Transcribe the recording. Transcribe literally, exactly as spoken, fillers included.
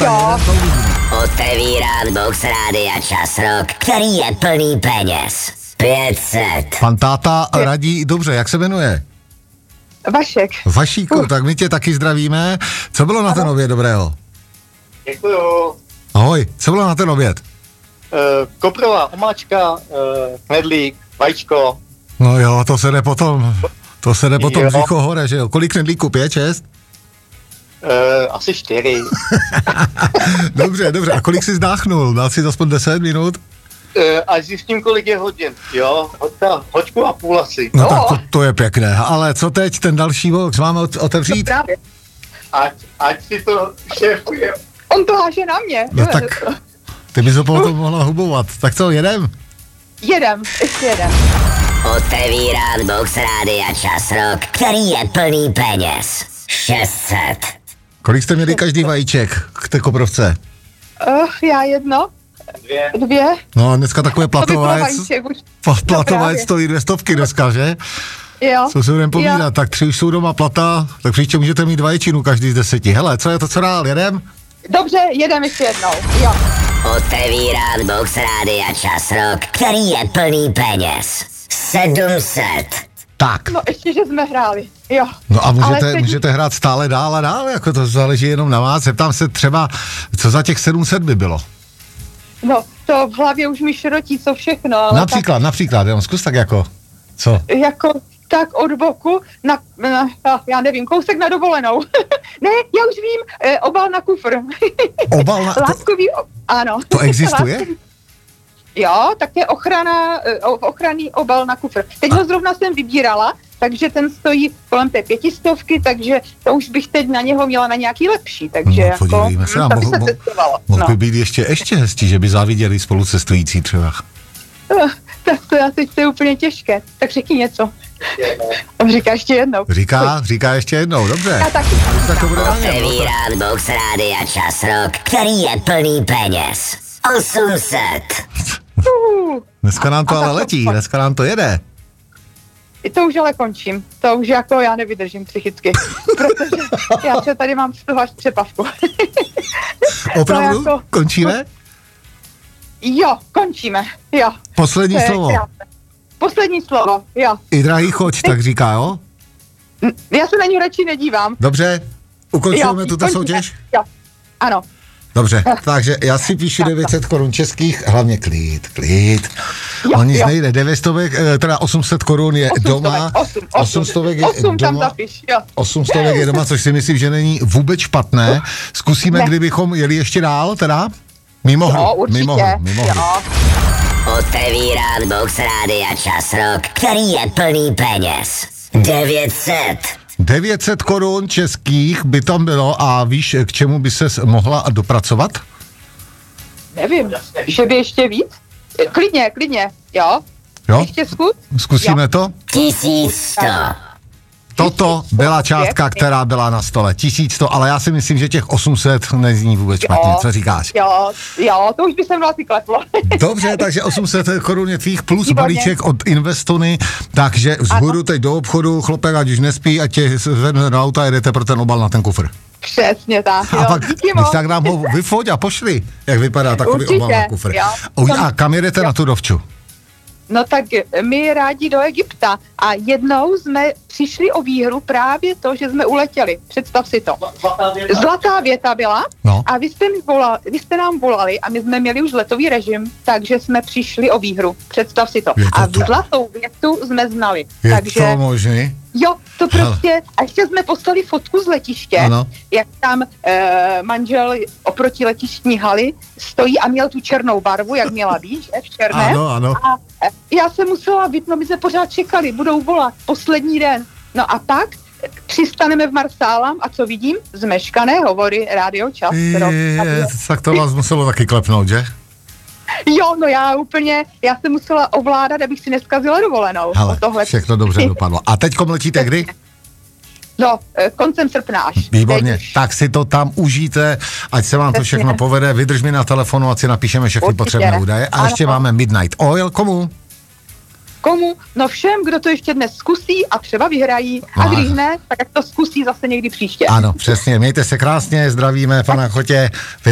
Jo. Otevírám box Rádia Čas Rock, který je plný peněz. pět set. Pan táta radí, dobře, jak se jmenuje? Vašek. Vašíku, uh. tak my tě taky zdravíme. Co bylo na ten oběd dobrého? Děkuju. Ahoj, co bylo na ten oběd? Uh, koprová omáčka, uh, knedlík, vajíčko. No jo, to se jde potom, to se jde potom břicho hore, že jo? Kolik knedlíků, pět, šest? Uh, asi čtyři. Dobře, dobře, a kolik jsi zdáchnul? Dal jsi aspoň deset minut? Uh, až zjistím, kolik je hodin, jo? Hoďka, hoďku a půl asi. No, no tak to, to je pěkné, ale co teď, ten další box, máme otevřít? No právě. Ať, ať si to šéfuje. On to háže na mě. No tak, ty bys ho potom mohla hubovat. Tak co, jedem? Jedem, ještě jedem. Otevírám box Rádia Čas Rock, který je plný peněz. šest set. Kolik jste měli každý vajíček k té koprovce? Uh, já jedno. Dvě. Dvě. No a dneska takové platové, platové stojí dvě stovky dneska, že? Jo. Co se budeme povídat, Jo. tak tři už jsou doma plata, tak příště můžete mít vaječinu každý z deseti. Hele, co je to, co dál, jedem? Dobře, jedem ještě jednou, jo. Otevírám box Rádia Čas Rock, který je plný peněz. sedm set. Tak. No ještě, že jsme hráli, jo. No a můžete, teď... můžete hrát stále dál a dál, jako to záleží jenom na vás. Zeptám se třeba, co za těch sedm set by bylo? No, to v hlavě už mi šrotí, co všechno. Ale Například, tak, například, jenom zkus tak jako, co? Jako tak od boku, na, na já nevím, kousek na dovolenou. Ne, já už vím, e, obal na kufr. Obal na... Láskový, o, ano. To existuje? Láskový. Jo, tak je ochrana, ochranný obal na kufr. Teď ho zrovna jsem vybírala, takže ten stojí kolem té pětistovky, takže to už bych teď na něho měla na nějaký lepší, takže no, jako, podívejme se, hm, mohl, se mohl, testovalo. mohl No. by být ještě, ještě hezčí, že by záviděli spolucestující třeba. Uh, tak to já teď to je úplně těžké, tak řekni něco. Říká ještě jednou. Říká, říká ještě jednou, dobře. Já taky. Tak to bude na něm, no to- Otevírám box Rádia Čas Rock, který je plný peněz. osm set. Uh, Dneska nám to A- a ale tak to- letí, dneska nám to jede. to už ale končím. To už jako já nevydržím psychicky, protože já se tady mám z toho až třepavku. Opravdu? To jako- Končíme? Jo, končíme, jo. Poslední To je slovo. krásné. Poslední slovo, jo. I drahý choď, tak říká, jo? Já se na ní radši nedívám. Dobře, ukončujeme Jo, tuto končíme. soutěž? Jo, ano. Dobře, takže já si píšu devět set korun českých, hlavně klid, klid. Jo, O nic jo. nejde, devět stovek, eh, teda osm set korun je Osm doma. stovek, osm, osm. stovek je Osm tam doma. zapiš, jo. osm stovek je doma, což si myslím, že není vůbec špatné. Zkusíme, Ne. kdybychom jeli ještě dál, teda? Mimo hru, Jo, určitě. mimo hru, mimo hru. Jo. Otevírám box Rádia Čas Rock, který je plný peněz. devět set. devět set korun českých by tam bylo a víš, k čemu by ses mohla dopracovat? Nevím, že by ještě víc? Klidně, klidně, jo. Jo? Ještě zkus? Zkusíme Jo. to? tisíc sto. Toto byla částka, která byla na stole. tisíc sto, ale já si myslím, že těch osm set nezní vůbec špatně. Jo. Co říkáš? Jo, jo, to už by se mnou asi kleplo. Dobře, takže osm set korun je tvých plus Výborně. balíček od Investony, takže vzhůru teď do obchodu, chlopek ať už nespí, ať tě zvedne do auta a jedete pro ten obal na ten kufr. Přesně tak, jo. A pak Díky moc. tak nám ho vyfoť a pošli, jak vypadá takový Určitě, obal na kufr. jo. Uj, a kam jedete na tu dovču? No tak my rádi do Egypta a jednou jsme přišli o výhru právě to, že jsme uletěli. Představ si to. Zlatá věta byla No. a vy jste, mi volali, vy jste nám volali a my jsme měli už letový režim, takže jsme přišli o výhru. Představ si to. Je to A tak. zlatou větu jsme znali. Je takže to možný? jo, to prostě, a ještě jsme poslali fotku z letiště, Ano. jak tam e, manžel oproti letištní haly stojí a měl tu černou barvu, jak měla být, že, v černém. Ano, ano. A e, já jsem musela být, no my jsme pořád čekali, budou volat, poslední den. No a pak přistaneme v Marsálám a co vidím? Zmeškané hovory, rádio Čas. Je, tak to vás muselo taky klepnout, že? Jo, no já úplně, já jsem musela ovládat, abych si neskazila dovolenou. Hele, o tohle. všechno dobře dopadlo. A teďkom letíte kdy? No, e, koncem srpna až. Výborně, Teď už. tak si to tam užijte, ať se vám to Přesně. všechno povede, vydrž mi na telefonu, ať si napíšeme všechny Určitě. potřebné údaje. A Ano. ještě máme Midnight Oil, komu? Komu? No všem, kdo to ještě dnes zkusí a třeba vyhrají. A No. když ne, tak jak to zkusí zase někdy příště. Ano, přesně, mějte se krásně, zdravíme pana Chotě.